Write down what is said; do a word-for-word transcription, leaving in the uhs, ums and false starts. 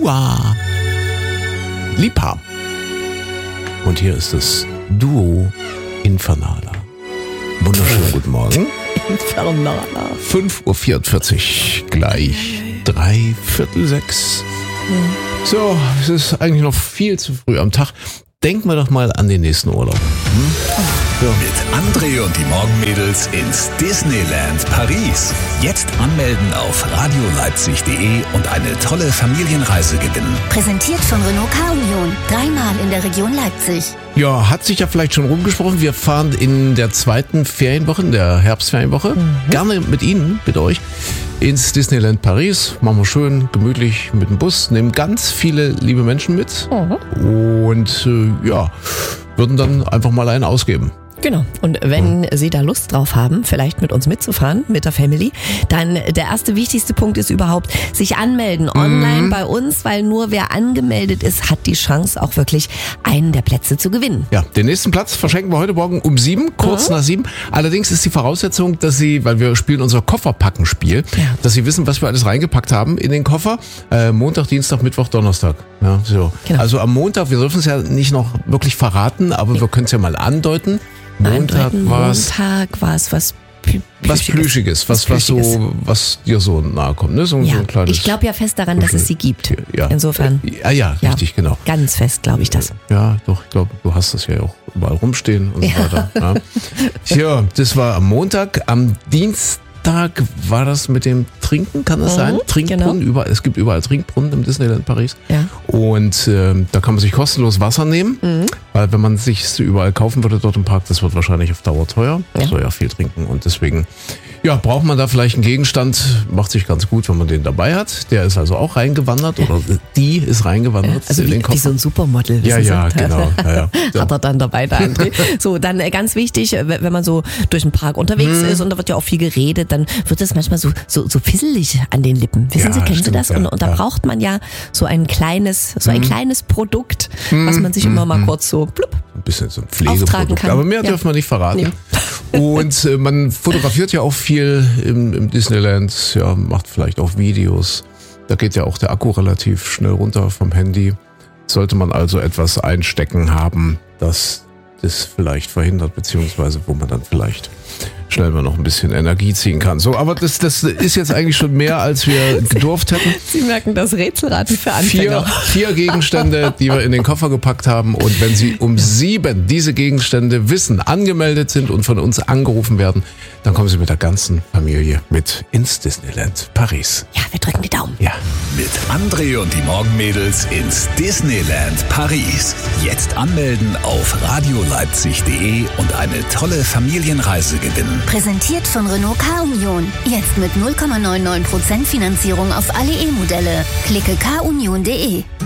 Dua Lipa. Und hier ist das Duo Infernala. Wunderschönen guten Morgen. Infernala. fünf Uhr vierundvierzig, gleich drei Viertel sechs. Mhm. So, es ist eigentlich noch viel zu früh am Tag. Denken wir doch mal an den nächsten Urlaub. Hm? Ja. Mit André und die Morgenmädels ins Disneyland Paris. Jetzt anmelden auf radioleipzig punkt de und eine tolle Familienreise gewinnen. Präsentiert von Renault Car Union. Dreimal in der Region Leipzig. Ja, hat sich ja vielleicht schon rumgesprochen. Wir fahren in der zweiten Ferienwoche, in der Herbstferienwoche, mhm. gerne mit Ihnen, mit euch, ins Disneyland Paris. Machen wir schön gemütlich mit dem Bus, nehmen ganz viele liebe Menschen mit mhm. und äh, ja, würden dann einfach mal einen ausgeben. Genau. Und wenn mhm. Sie da Lust drauf haben, vielleicht mit uns mitzufahren, mit der Family, dann der erste wichtigste Punkt ist überhaupt, sich anmelden online mhm. bei uns, weil nur wer angemeldet ist, hat die Chance auch wirklich einen der Plätze zu gewinnen. Ja, den nächsten Platz verschenken wir heute Morgen um sieben, kurz mhm. nach sieben. Allerdings ist die Voraussetzung, dass Sie, weil wir spielen unser Kofferpacken-Spiel, ja. dass Sie wissen, was wir alles reingepackt haben in den Koffer. Äh, Montag, Dienstag, Mittwoch, Donnerstag. Ja, so. Genau. Also am Montag, wir dürfen es ja nicht noch wirklich verraten, aber ja. wir können es ja mal andeuten. Montag war es was, was was Plüschiges, was, was so, was dir so nahe kommt, ne? So, ja, so ein kleines. Ich glaube ja fest daran, dass es sie gibt. Ja. Insofern. Ja, ja, ja, richtig, genau. Ganz fest, glaube ich das. Ja, doch, ich glaube, du hast das ja auch überall rumstehen und so ja. weiter. Ja. Tja, das war am Montag, am Dienstag war das mit dem Trinken, kann das mhm, sein? Trinkbrunnen, genau. überall, es gibt überall Trinkbrunnen im Disneyland Paris. Ja. Und äh, da kann man sich kostenlos Wasser nehmen, mhm. weil wenn man es sich überall kaufen würde dort im Park, das wird wahrscheinlich auf Dauer teuer. Man ja. soll ja viel trinken und deswegen ja, braucht man da vielleicht einen Gegenstand, macht sich ganz gut, wenn man den dabei hat. Der ist also auch reingewandert oder die ist reingewandert. Also in wie, den Koffer. Wie so ein Supermodel. Ja, ja, Sie? genau. Ja, ja. Hat er dann dabei, der André. So, dann ganz wichtig, wenn man so durch den Park unterwegs hm. ist und da wird ja auch viel geredet, dann wird es manchmal so, so, so fisselig an den Lippen. Wissen ja, Sie, kennen stimmt, Sie das? Ja, und, und da ja. braucht man ja so ein kleines, so ein hm. kleines Produkt, hm. was man sich hm. immer mal kurz so blub, ein bisschen so ein Pflegeprodukt. Aber mehr ja. dürfen wir nicht verraten. Nee. Und äh, man fotografiert ja auch viel im, im Disneyland, ja, macht vielleicht auch Videos. Da geht ja auch der Akku relativ schnell runter vom Handy. Sollte man also etwas einstecken haben, das das vielleicht verhindert, beziehungsweise wo man dann vielleicht schnell mal noch ein bisschen Energie ziehen kann. So, aber das, das ist jetzt eigentlich schon mehr, als wir gedurft hätten. Sie merken das Rätselraten für Anfänger. Vier, vier Gegenstände, die wir in den Koffer gepackt haben. Und wenn Sie um sieben diese Gegenstände wissen, angemeldet sind und von uns angerufen werden, dann kommen Sie mit der ganzen Familie mit ins Disneyland Paris. Ja, wir drücken die Daumen. Ja. Mit André und die Morgenmädels ins Disneyland Paris. Jetzt anmelden auf radioleipzig punkt de und eine tolle Familienreise gewinnen. Präsentiert von Renault Car Union. Jetzt mit null Komma neunundneunzig Prozent Finanzierung auf alle E-Modelle. Klicke car union punkt de.